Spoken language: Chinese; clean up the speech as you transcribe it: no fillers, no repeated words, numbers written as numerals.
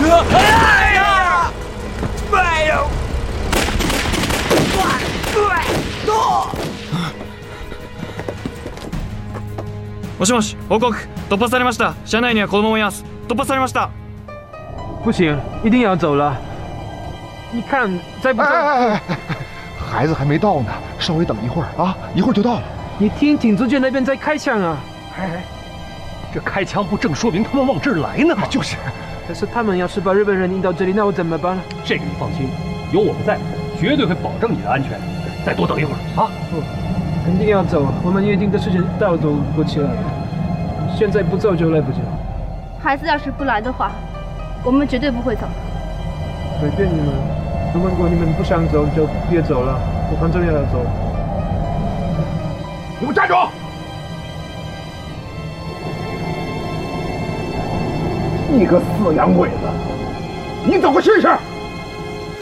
哎呀！哎呦！ もしもし、報告。突破されました。車内には子供もいます。突破されました。 不行，一定要走了。你看，再不走， 孩子还没到呢，稍微等一会儿啊，一会儿就到了。 你听挺子卷那边在开枪啊！ 哎，这开枪不正说明他们往这儿来呢吗？ 就是。 可是他们要是把日本人引到这里，那我怎么办？ 这个你放心，有我们在，绝对会保证你的安全。再多等一会儿啊！ 不，肯定要走，我们约定的时间到都过期了，现在不走就来不及了。 孩子要是不来的话，我们绝对不会走。 随便你们，如果你们不想走，就别走了。我反正也要走。 你给我站住！你个死洋鬼子，你怎么试试？